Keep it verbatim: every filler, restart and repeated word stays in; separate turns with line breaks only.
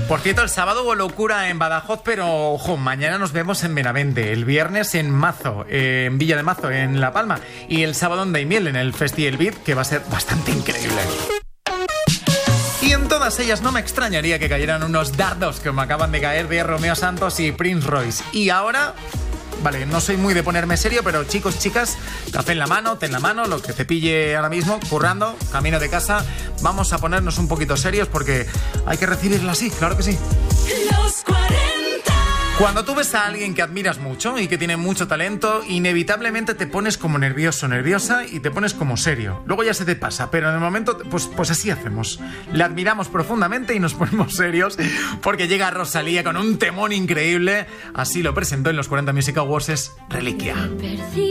Por cierto, el sábado hubo locura en Badajoz, pero ojo, mañana nos vemos en Benavente, el viernes en Mazo, eh, en Villa de Mazo, en La Palma, y el sábado en Daimiel, en el Festival Beat, que va a ser bastante increíble. Y en todas ellas no me extrañaría que cayeran unos dardos que me acaban de caer de Romeo Santos y Prince Royce. Y ahora... Vale, no soy muy de ponerme serio, pero chicos, chicas, café en la mano, té en la mano, lo que te pille ahora mismo, currando, camino de casa, vamos a ponernos un poquito serios porque hay que recibirla así, claro que sí. Los cuarenta. Cuando tú ves a alguien que admiras mucho y que tiene mucho talento, inevitablemente te pones como nervioso, nerviosa y te pones como serio. Luego ya se te pasa, pero en el momento, pues, pues así hacemos. Le admiramos profundamente y nos ponemos serios porque llega Rosalía con un temón increíble. Así lo presentó en los cuarenta Music Awards, es Reliquia.